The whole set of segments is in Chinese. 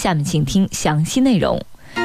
下面请听详细内容。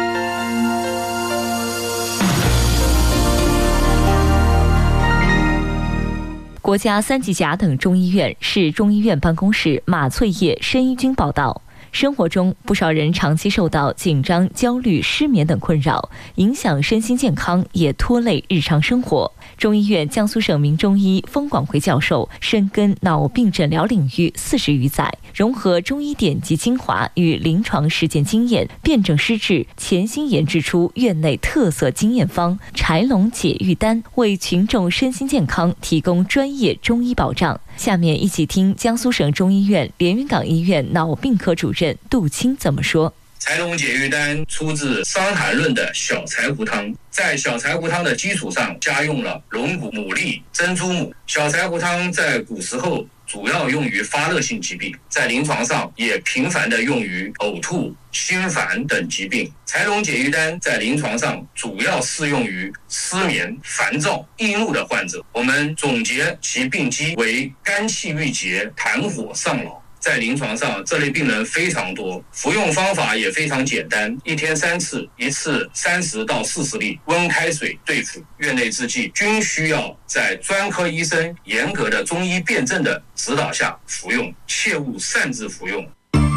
国家3级甲等中医院市中医院办公室马翠叶申医军报道，生活中不少人长期受到紧张、焦虑、失眠等困扰，影响身心健康，也拖累日常生活。中医院江苏省名中医封广辉教授深耕脑病诊疗领域40余载，融合中医典籍精华与临床实践经验，辨证施治，潜心研制出院内特色经验方柴龙解郁丹，为群众身心健康提供专业中医保障。下面一起听江苏省中医院连云港医院脑病科主任杜青怎么说。 柴龙解郁丹出自《伤寒论》的小柴胡汤，在小柴胡汤的基础上加用了龙骨、牡蛎、珍珠母。小柴胡汤在古时候主要用于发热性疾病，在临床上也频繁地用于呕吐、心烦等疾病。柴龙解郁丹在临床上主要适用于失眠、烦躁、易怒的患者。我们总结其病机为肝气郁结、痰火上脑。在临床上，这类病人非常多，服用方法也非常简单，一天3次，一次30到40粒温开水对服。院内制剂均需要在专科医生严格的中医辨证的指导下服用，切勿擅自服用。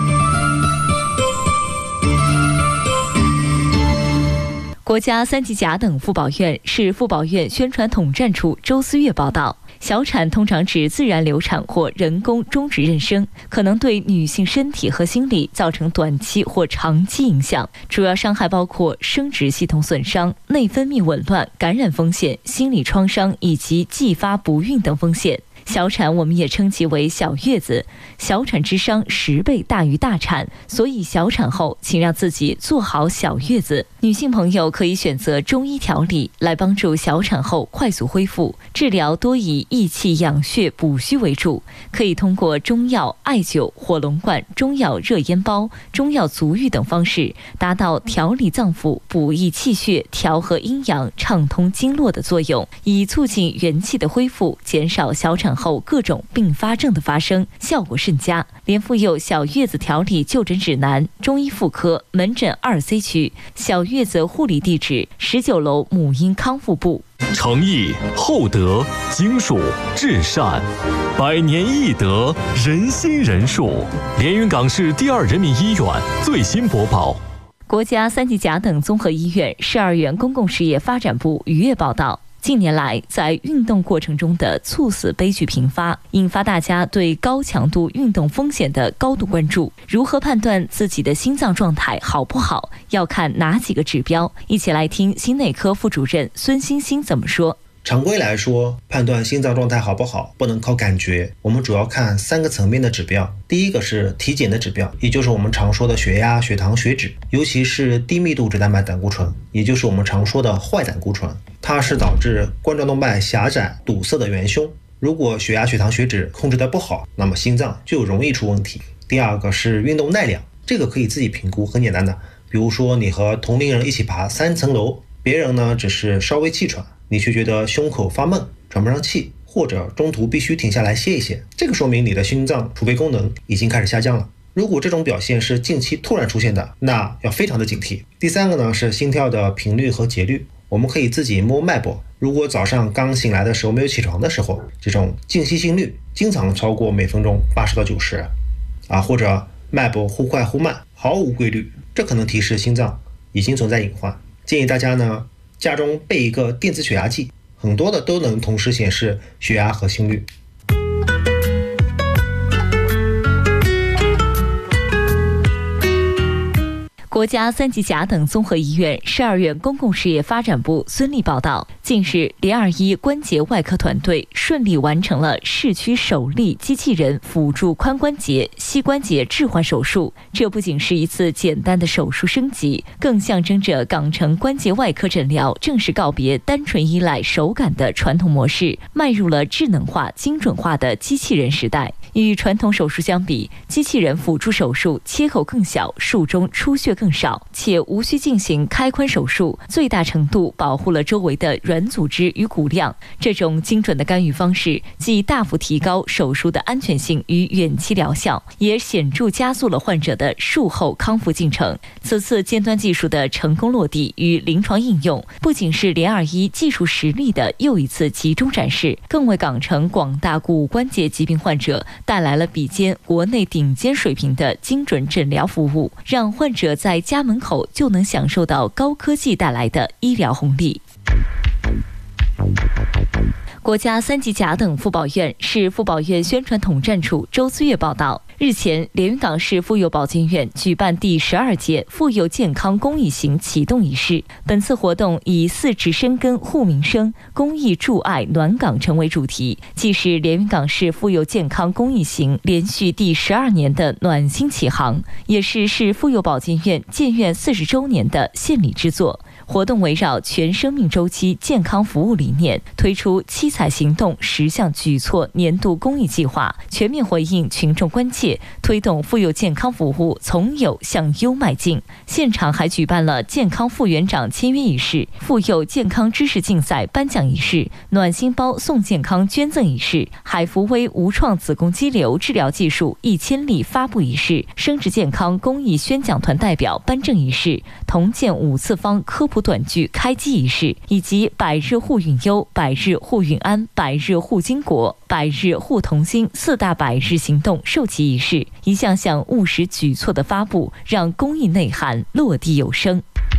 国家3级甲等妇保院市妇保院宣传统战处周思月报道，小产通常指自然流产或人工终止妊娠，可能对女性身体和心理造成短期或长期影响，主要伤害包括生殖系统损伤、内分泌紊乱、感染风险、心理创伤以及继发不孕等风险。小产我们也称其为小月子，小产之伤10倍大于大产，所以小产后请让自己做好小月子。女性朋友可以选择中医调理来帮助小产后快速恢复，治疗多以益气养血补虚为主，可以通过中药、艾灸、火龙罐、中药热烟包、中药足浴等方式，达到调理脏腑、补益气血、调和阴阳、畅通经络的作用，以促进元气的恢复，减少小产后各种并发症的发生，效果甚佳。连附有小月子调理就诊指南、中医妇科门诊2C 区，小月子护理地址19楼母婴康复部。 诚意、厚德、经术、至善，百年义德，人心仁术。连云港市第2人民医院最新播报。 国家3级甲等综合医院12院公共事业发展部逾月报道，近年来，在运动过程中的猝死悲剧频发，引发大家对高强度运动风险的高度关注。如何判断自己的心脏状态好不好，要看哪几个指标？一起来听心内科副主任孙欣欣怎么说。 常规来说，判断心脏状态好不好不能靠感觉，我们主要看3个层面的指标。第一个是体检的指标，也就是我们常说的血压、血糖、血脂，尤其是低密度脂蛋白胆固醇，也就是我们常说的坏胆固醇，它是导致冠状动脉狭窄堵塞的元凶。如果血压、血糖、血脂控制得不好，那么心脏就容易出问题。第二个是运动耐量，这个可以自己评估，很简单的，比如说你和同龄人一起爬3层楼，别人呢只是稍微气喘，你却觉得胸口发闷、喘不上气，或者中途必须停下来歇一歇，这个说明你的心脏储备功能已经开始下降了。如果这种表现是近期突然出现的，那要非常的警惕。第3个呢是心跳的频率和节律，我们可以自己摸脉搏，如果早上刚醒来的时候没有起床的时候，这种静息心率经常超过每分钟80到90或者脉搏忽快忽慢，毫无规律，这可能提示心脏已经存在隐患。建议大家呢家中备一个电子血压计，很多的都能同时显示血压和心率。 国家3级甲等综合医院12院公共事业发展部孙丽报道，近日联21关节外科团队顺利完成了市区首例机器人辅助髋关节、膝关节置换手术。这不仅是一次简单的手术升级，更象征着港城关节外科诊疗正式告别单纯依赖手感的传统模式，迈入了智能化、精准化的机器人时代。与传统手术相比，机器人辅助手术切口更小，术中出血更更少，且无需进行开髋手术，最大程度保护了周围的软组织与骨量。这种精准的干预方式既大幅提高手术的安全性与远期疗效，也显著加速了患者的术后康复进程。此次尖端技术的成功落地与临床应用，不仅是联21技术实力的又一次集中展示，更为港城广大骨关节疾病患者带来了比肩国内顶尖水平的精准诊疗服务，让患者在家门口就能享受到高科技带来的医疗红利。国家3级甲等妇保院市妇保院宣传统战处周思月报道，日前，连云港市妇幼保健院举办第12届妇幼健康公益行启动仪式。本次活动以4值深耕护民生，公益助爱暖港城为主题，既是连云港市妇幼健康公益行连续第12年的暖心启航，也是市妇幼保健院建院40周年的献礼之作。活动围绕全生命周期健康服务理念，推出七彩行动10项举措年度公益计划，全面回应群众关切，推动妇幼健康服务从有向优迈进。现场还举办了健康副园长签约仪式、妇幼健康知识竞赛颁奖仪式、暖心包送健康捐赠仪式、海福威无创子宫肌瘤治疗技术1000例发布仪式、生殖健康公益宣讲团代表颁证仪式、同建5次方科普短剧开机仪式，以及百日护孕优、百日护孕安、百日护经国、百日护童心4大百日行动授旗仪式，一项项务实举措的发布，让公益内涵落地有声。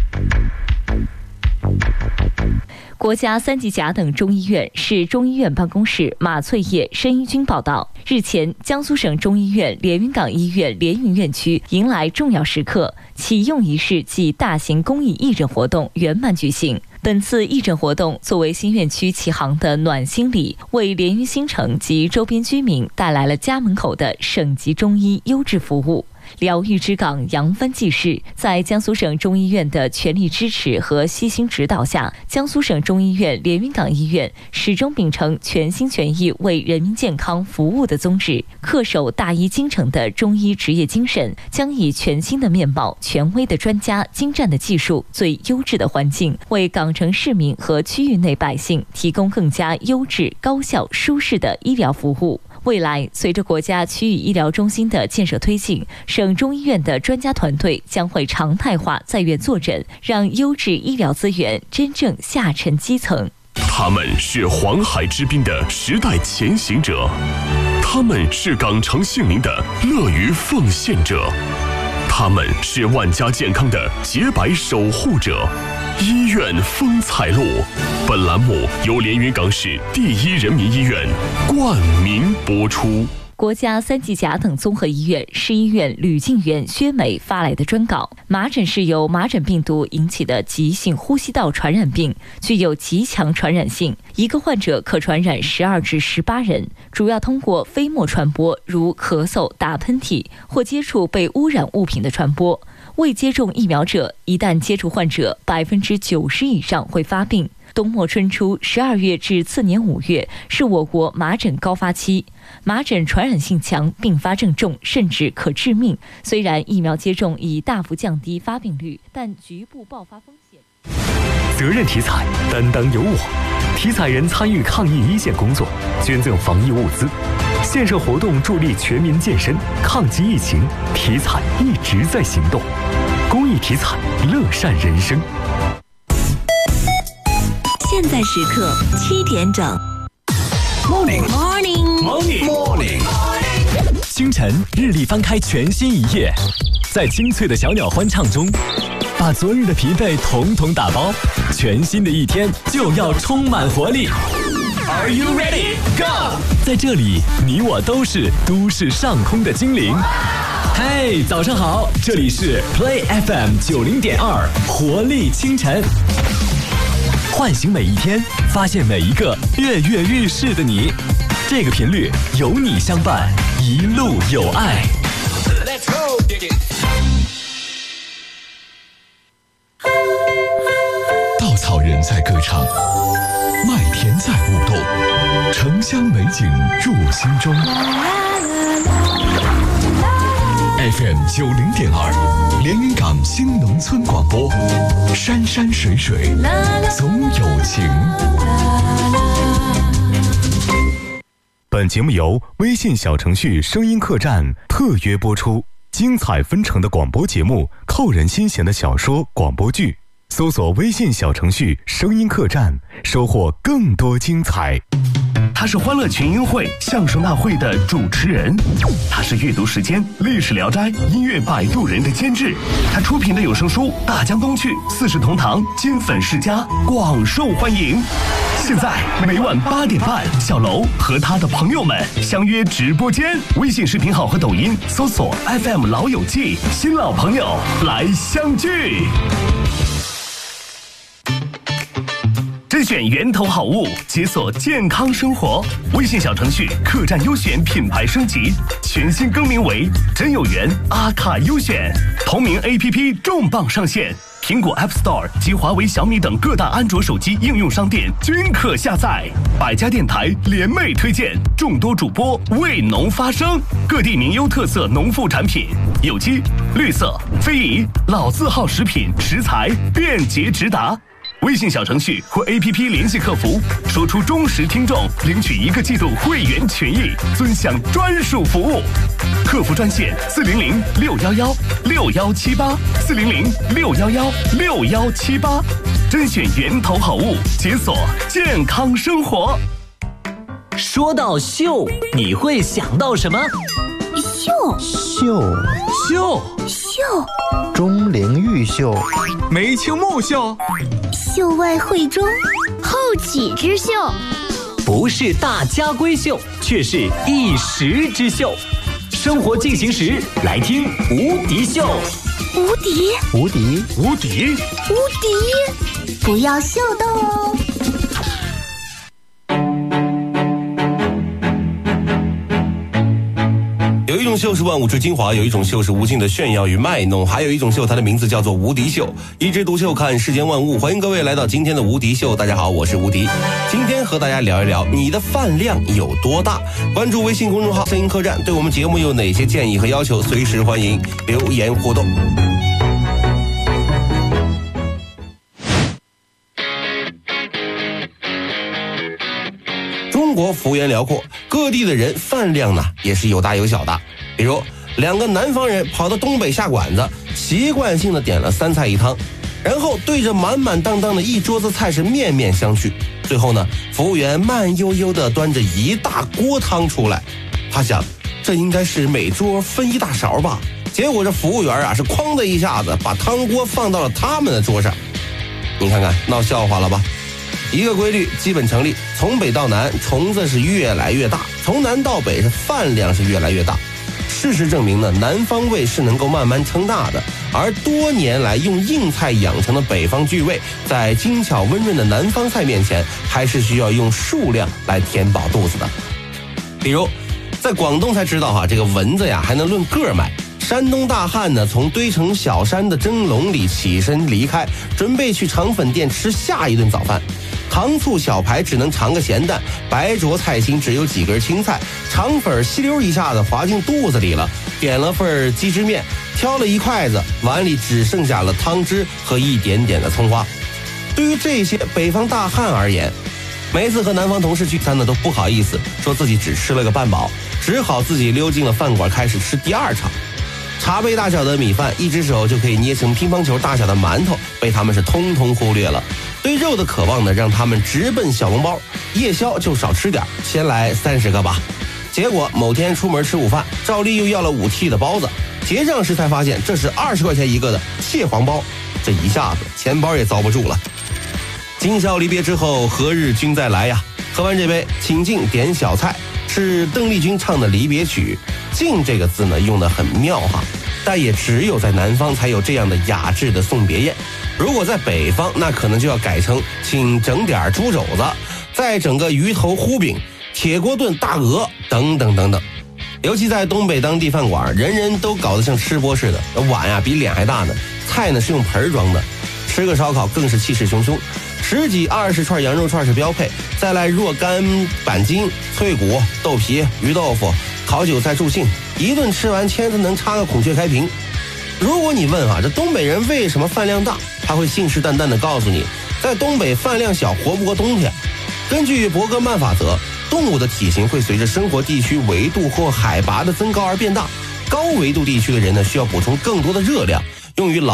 国家3级甲等中医院市中医院办公室马翠叶申医军报道，日前，江苏省中医院连云港医院连云院区迎来重要时刻，启用仪式暨大型公益义诊活动圆满举行。本次义诊活动作为新院区启航的暖心礼，为连云新城及周边居民带来了家门口的省级中医优质服务。疗愈之港扬帆济世，在江苏省中医院的全力支持和悉心指导下，江苏省中医院连云港医院始终秉承全心全意为人民健康服务的宗旨，恪守大医精诚的中医职业精神，将以全新的面貌、权威的专家、精湛的技术、最优质的环境，为港城市民和区域内百姓提供更加优质、高效、舒适的医疗服务。未来，随着国家区域医疗中心的建设推进，省中医院的专家团队将会常态化在院坐诊，让优质医疗资源真正下沉基层。 他们是黄海之滨的时代前行者，他们是港城姓名的乐于奉献者，他们是万家健康的洁白守护者。医院风采录，本栏目由连云港市第一人民医院冠名播出。 国家3级甲等综合医院市医院吕静元薛美发来的专稿：麻疹是由麻疹病毒引起的急性呼吸道传染病，具有极强传染性，一个患者可传染12至18人，主要通过飞沫传播，如咳嗽、打喷嚏或接触被污染物品的传播。未接种疫苗者，一旦接触患者，90%以上会发病。冬末春初12月至次年5月是我国麻疹高发期，麻疹传染性强，并发症重，甚至可致命。虽然疫苗接种已大幅降低发病率，但局部爆发风险。 责任体彩，担当有我。体彩人参与抗疫一线工作，捐赠防疫物资，线上活动助力全民健身，抗击疫情。体彩一直在行动，公益体彩，乐善人生。 现在时刻7点整。 Morning， 清晨，日历翻开全新一页，在清脆的小鸟欢唱中，把昨日的疲惫统统打包。全新的一天就要充满活力。Are you ready? Go！ 在这里，你我都是都市上空的精灵。嘿，早上好，这里是 Play FM 90.2，活力清晨。唤醒每一天，发现每一个跃跃欲试的你。这个频率有你相伴，一路有爱。 稻草人在歌唱，麦田在舞动，城乡美景入心中。 FM 90.2，连云港新农村广播，山山水水总有情。 本节目由微信小程序声音客栈特约播出，精彩纷呈的广播节目，扣人心弦的小说广播剧，搜索微信小程序声音客栈，收获更多精彩。 他是欢乐群英会相声大会的主持人，他是阅读时间历史聊斋音乐摆渡人的监制，他出品的有声书《大江东去》四世同堂金粉世家广受欢迎。现在每晚8点半，小楼和他的朋友们相约直播间，微信视频号和抖音搜索 FM 老友记，新老朋友来相聚。甄选源头好物，解锁健康生活。微信小程序客栈优选品牌升级，全新更名为真有缘阿卡优选。同名 APP 重磅上线，苹果 App Store 及华为、小米等各大安卓手机应用商店均可下载。百家电台联袂推荐，众多主播为农发声，各地名优特色农副产品，有机、绿色、非遗、老字号食品食材便捷直达。微信小程序或 APP 联系客服，说出忠实听众，领取1个季度会员权益，尊享专属服务。客服专线400-611-6178，400-611-6178，甄选源头好物，解锁健康生活。 说到秀，你会想到什么？ 秀，钟灵毓秀， 梅清木秀， 秀外慧中，后起之秀， 不是大家闺秀，却是一时之秀。生活进行时，来听无敌秀。 无敌，不要秀逗哦。 有一种秀是万物之精华，有一种秀是无尽的炫耀与卖弄，还有一种秀，它的名字叫做无敌秀。一枝独秀，看世间万物。欢迎各位来到今天的无敌秀。大家好，我是无敌。今天和大家聊一聊你的饭量有多大。关注微信公众号声音客栈，对我们节目有哪些建议和要求，随时欢迎留言互动。中国幅员辽阔，各地的人饭量呢也是有大有小的。比如2个南方人跑到东北下馆子，习惯性的点了3菜1汤，然后对着满满当当的一桌子菜是面面相觑。最后呢，服务员慢悠悠的端着一大锅汤出来，他想这应该是每桌分1大勺吧。结果这服务员啊是哐的一下子把汤锅放到了他们的桌上。你看看，闹笑话了吧？一个规律基本成立，从北到南，虫子是越来越大；从南到北，是饭量是越来越大。事实证明呢，南方胃是能够慢慢撑大的，而多年来用硬菜养成的北方巨胃，在精巧温润的南方菜面前，还是需要用数量来填饱肚子的。比如，在广东才知道这个蚊子呀还能论个卖。山东大汉呢，从堆成小山的蒸笼里起身离开，准备去肠粉店吃下一顿早饭。糖醋小排只能尝个咸淡，白灼菜心只有几根青菜，肠粉稀溜一下子滑进肚子里了。点了份鸡汁面，挑了一筷子，碗里只剩下了汤汁和一点点的葱花。对于这些北方大汉而言，每次和南方同事聚餐呢，都不好意思说自己只吃了个半饱，只好自己溜进了饭馆开始吃第2场。茶杯大小的米饭，一只手就可以捏成乒乓球大小的馒头，被他们是通通忽略了。对肉的渴望呢，让他们直奔小笼包，夜宵就少吃点，先来30个吧。结果某天出门吃午饭，照例又要了5屉的包子，结账时才发现这是20块钱一个的蟹黄包，这一下子钱包也遭不住了。今宵离别之后，何日君再来呀？喝完这杯，请进点小菜，是邓丽君唱的离别曲。敬这个字呢用得很妙但也只有在南方才有这样的雅致的送别宴。如果在北方，那可能就要改成请整点猪肘子，再整个鱼头糊饼、铁锅炖大鹅等等等等。尤其在东北当地饭馆，人人都搞得像吃播似的，碗呀比脸还大呢，菜呢是用盆装的。吃个烧烤更是气势汹汹，10几20串羊肉串是标配，再来若干板筋、脆骨、豆皮、鱼豆腐、 烤韭菜助兴，一顿吃完签子能插个孔雀开屏。如果你问这东北人为什么饭量大，他会信誓旦旦地告诉你，在东北饭量小活不过冬天。根据伯格曼法则，动物的体型会随着生活地区纬度或海拔的增高而变大。高纬度地区的人呢，需要补充更多的热量，用于劳